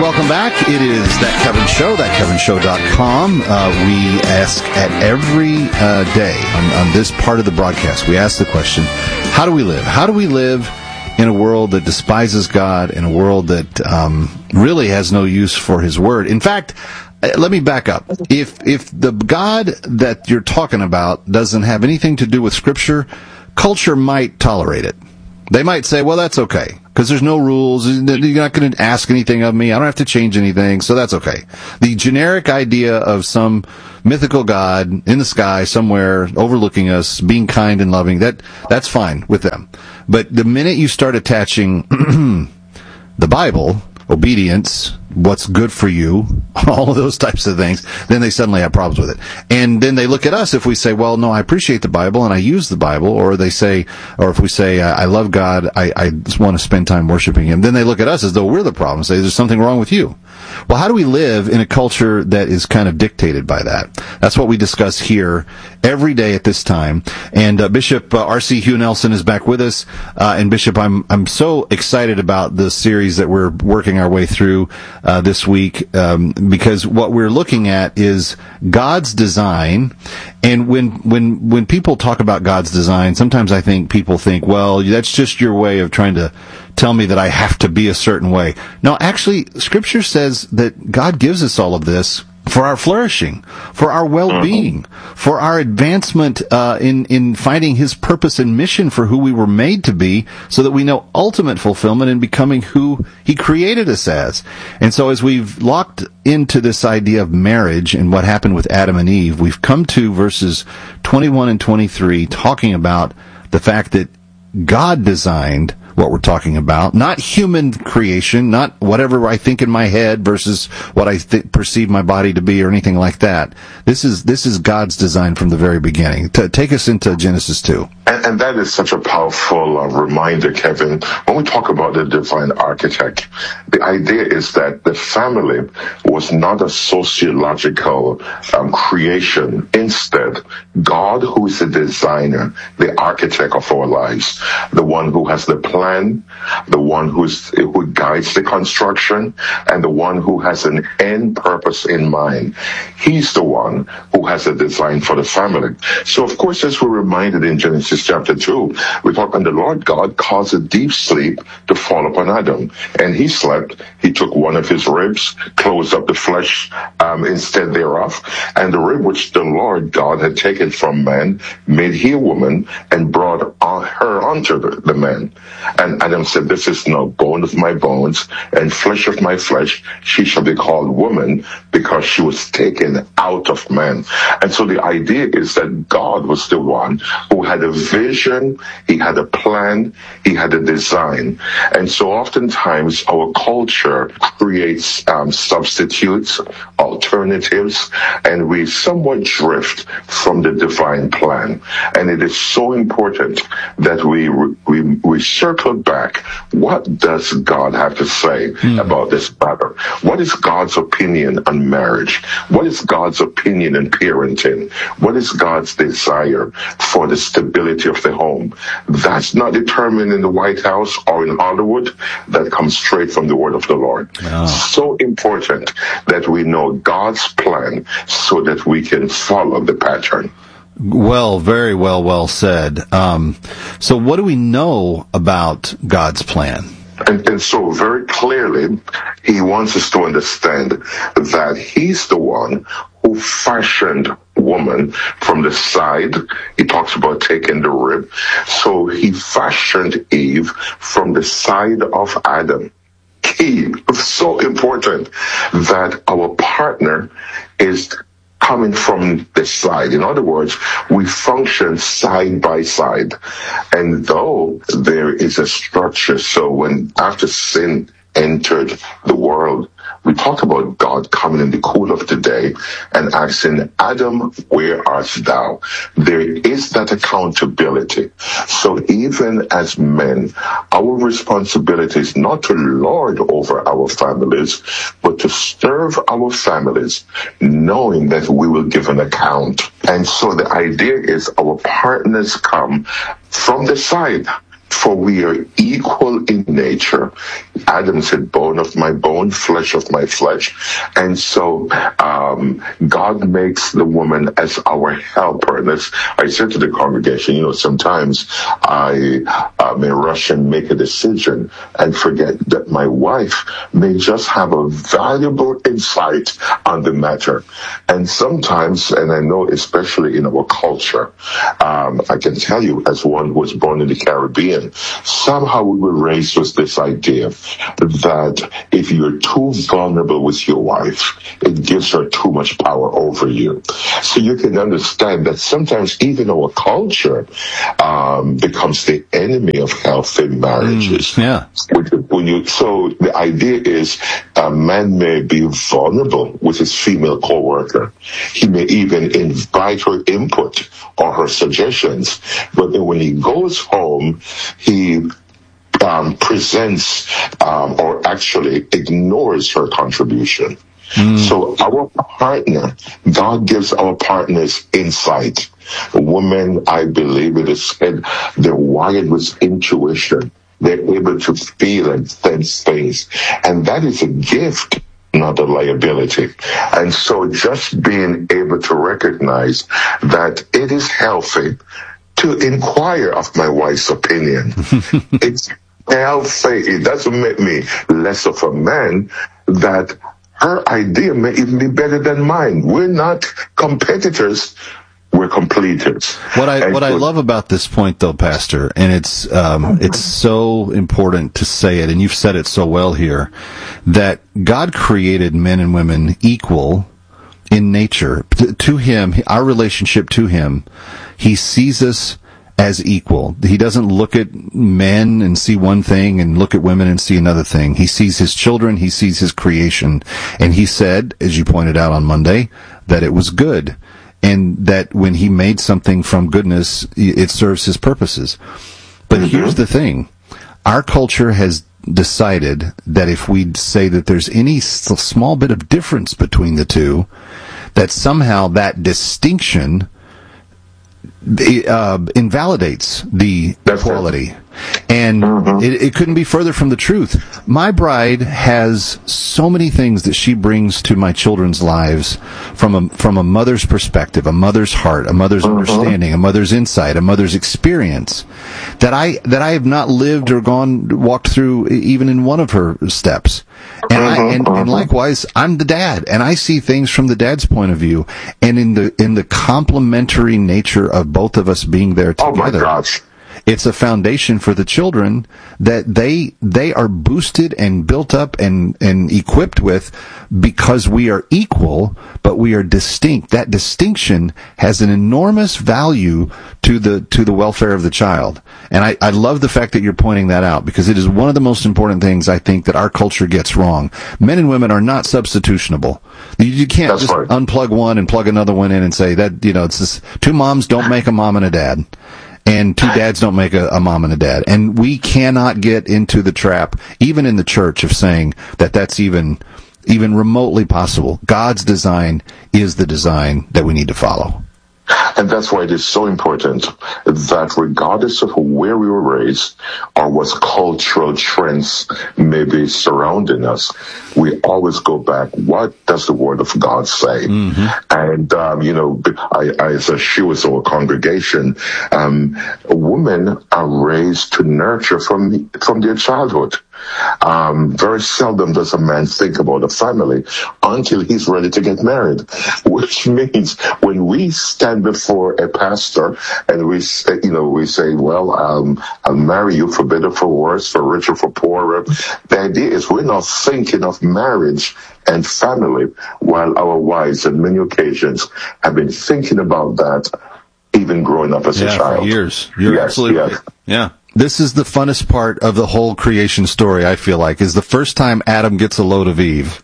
welcome back. It is That Kevin Show, thatkevinshow.com. We ask at every day on this part of the broadcast, we ask the question, how do we live? How do we live in a world that despises God, in a world that really has no use for His Word? In fact, let me back up. If the God that you're talking about doesn't have anything to do with Scripture, culture might tolerate it. They might say, well, that's okay, because there's no rules. You're not going to ask anything of me. I don't have to change anything, so that's okay. The generic idea of some mythical God in the sky somewhere overlooking us, being kind and loving, that's fine with them. But the minute you start attaching the Bible, obedience, what's good for you, all of those types of things, then they suddenly have problems with it. And then they look at us if we say, well, no, I appreciate the Bible and I use the Bible, or if we say, I love God, I just want to spend time worshiping Him, then they look at us as though we're the problem and say, there's something wrong with you. Well, how do we live in a culture that is kind of dictated by that? That's what we discuss here every day at this time. And Bishop R.C. Hugh Nelson is back with us. And Bishop, I'm so excited about the series that we're working our way through this week, because what we're looking at is God's design. And when people talk about God's design, sometimes I think people think, well, that's just your way of trying to tell me that I have to be a certain way. No, actually, Scripture says that God gives us all of this for our flourishing, for our well-being, for our advancement in finding His purpose and mission for who we were made to be, so that we know ultimate fulfillment in becoming who He created us as. And so as we've locked into this idea of marriage and what happened with Adam and Eve, we've come to verses 21 and 23 talking about the fact that God designed what we're talking about, not human creation, not whatever I think in my head versus what I perceive my body to be or anything like that. This is God's design from the very beginning. Take us into Genesis 2. And that is such a powerful reminder, Kevin. When we talk about the divine architect, the idea is that the family was not a sociological creation. Instead, God, who is the designer, the architect of our lives, the one who has the plan, the one who guides the construction, and the one who has an end purpose in mind. He's the one who has a design for the family. So, of course, as we're reminded in Genesis chapter 2, we talk, and the Lord God caused a deep sleep to fall upon Adam. And he slept. He took one of his ribs, closed up the flesh instead thereof, and the rib which the Lord God had taken from man made he a woman and brought her unto the man. And Adam said, this is now bone of my bones and flesh of my flesh. She shall be called woman, because she was taken out of man. And so the idea is that God was the one who had a vision, He had a plan, He had a design. And so oftentimes our culture creates substitutes, alternatives, and we somewhat drift from the divine plan. And it is so important that we circle back. What does God have to say about this matter? What is God's opinion on marriage? What is God's opinion on parenting? What is God's desire for the stability of the home? That's not determined in the White House or in Hollywood. That comes straight from the word of the Lord. Oh. So important that we know God's plan so that we can follow the pattern. Well, very well said. So what do we know about God's plan? And so very clearly, He wants us to understand that He's the one who fashioned woman from the side. He talks about taking the rib. So He fashioned Eve from the side of Adam. Key, so important that our partner is coming from the side. In other words, we function side by side. And though there is a structure, so when after sin entered the world, we talk about God coming in the cool of the day and asking, Adam, where art thou? There is that accountability. So even as men, our responsibility is not to lord over our families, but to serve our families, knowing that we will give an account. And so the idea is our partners come from the side. For we are equal in nature. Adam said, bone of my bone, flesh of my flesh. And so God makes the woman as our helper. And as I said to the congregation, sometimes I may rush and make a decision and forget that my wife may just have a valuable insight on the matter. And sometimes, and I know especially in our culture, I can tell you as one who was born in the Caribbean, somehow we were raised with this idea that if you're too vulnerable with your wife, it gives her too much power over you. So you can understand that sometimes even our culture becomes the enemy of healthy marriages. So the idea is a man may be vulnerable with his female co-worker. He may even invite her input or her suggestions, but then when he goes home, he presents or actually ignores her contribution. So our partner, God gives our partners insight. Women, I believe it is said, they're wired with intuition. They're able to feel and sense things. And that is a gift, not a liability. And so just being able to recognize that it is healthy to inquire of my wife's opinion. It's healthy. It doesn't make me less of a man, that her idea may even be better than mine. We're not competitors. We're completers. What I love about this point, though, Pastor, and it's so important to say it, and you've said it so well here, that God created men and women equal in nature. To Him, our relationship to Him, He sees us as equal. He doesn't look at men and see one thing and look at women and see another thing. He sees His children, He sees His creation. And He said, as you pointed out on Monday, that it was good. And that when He made something from goodness, it serves His purposes. But here's the thing. Our culture has decided that if we say that there's any small bit of difference between the two, that somehow that distinction invalidates the equality. And it couldn't be further from the truth. My bride has so many things that she brings to my children's lives from a mother's perspective, a mother's heart, a mother's understanding, a mother's insight, a mother's experience that I have not lived or walked through even in one of her steps. And likewise, I'm the dad, and I see things from the dad's point of view, and in the complementary nature of both of us being there together. Oh my gosh. It's a foundation for the children that they are boosted and built up and equipped with because we are equal, but we are distinct. That distinction has an enormous value to the welfare of the child. And I love the fact that you're pointing that out, because it is one of the most important things I think that our culture gets wrong. Men and women are not substitutionable. You can't unplug one and plug another one in and say that, it's this, two moms don't make a mom and a dad. And two dads don't make a mom and a dad. And we cannot get into the trap, even in the church, of saying that that's even remotely possible. God's design is the design that we need to follow. And that's why it is so important that regardless of where we were raised or what cultural trends may be surrounding us, we always go back, what does the Word of God say? And, as a she was our congregation, women are raised to nurture from their childhood. Very seldom does a man think about a family until he's ready to get married, which means when we stand before a pastor and we say, well, I'll marry you for better, for worse, for richer, for poorer. The idea is we're not thinking of marriage and family, while our wives on many occasions have been thinking about that even growing up as a child. For years. You're absolutely right. Yeah. This is the funnest part of the whole creation story, I feel like, is the first time Adam gets a load of Eve.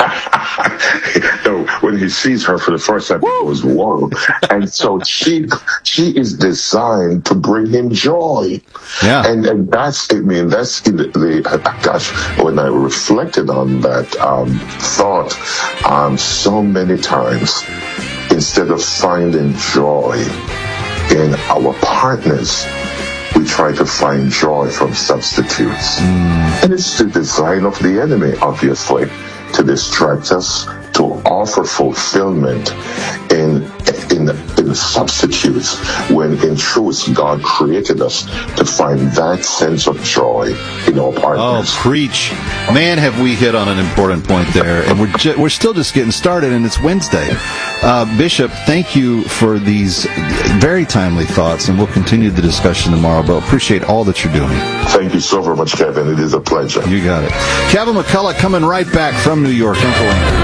When he sees her for the first time, he goes, whoa. And so she is designed to bring him joy. Yeah. And that's in the gosh, when I reflected on that thought, so many times, instead of finding joy in our partners, we try to find joy from substitutes. And it's the design of the enemy, obviously, to distract us, to offer fulfillment in substitutes, when in truth God created us to find that sense of joy in our partners. Oh, preach. Man, have we hit on an important point there. And we're still just getting started, and it's Wednesday. Bishop, thank you for these very timely thoughts, and we'll continue the discussion tomorrow, but appreciate all that you're doing. Thank you so very much, Kevin. It is a pleasure. You got it. Kevin McCullough coming right back from New York. Don't go anywhere.